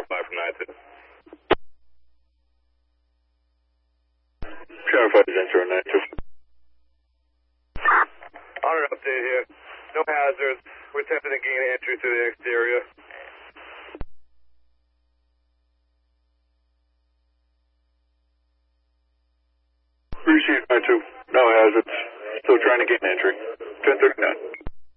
5 from 9-2. Shadow 5 is enter 9-2. On an update here. No hazards. We're attempting to gain entry to the exterior. Receive 9-2. No hazards. Still trying to gain entry. 1039.